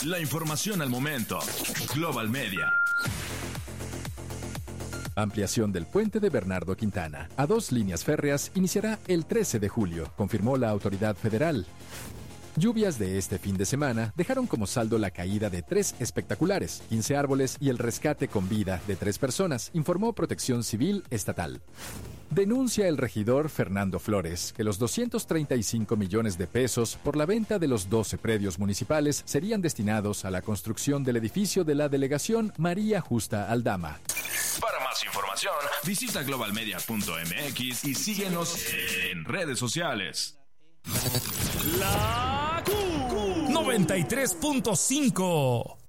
La información al momento. Global Media. Ampliación del puente de Bernardo Quintana a 2 líneas férreas iniciará el 13 de julio, confirmó la autoridad federal. Lluvias de este fin de semana dejaron como saldo la caída de 3 espectaculares, 15 árboles y el rescate con vida de 3 personas, informó Protección Civil Estatal. Denuncia el regidor Fernando Flores que los 235 millones de pesos por la venta de los 12 predios municipales serían destinados a la construcción del edificio de la delegación María Justa Aldama. Para más información, visita globalmedia.mx y síguenos en redes sociales. La Q 93.5